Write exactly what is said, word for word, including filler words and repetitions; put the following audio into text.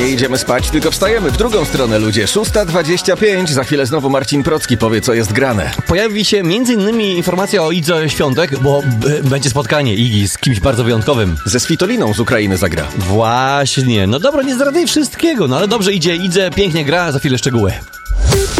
Nie idziemy spać, tylko wstajemy w drugą stronę, ludzie. szósta dwadzieścia pięć. Za chwilę znowu Marcin Procki powie, co jest grane. Pojawi się między innymi informacja o Idze Świątek, bo b- będzie spotkanie Igi z kimś bardzo wyjątkowym. Ze Svitoliną z Ukrainy zagra. Właśnie. No dobra, nie zdradzaj wszystkiego, no ale dobrze idzie. Idze pięknie gra, za chwilę szczegóły.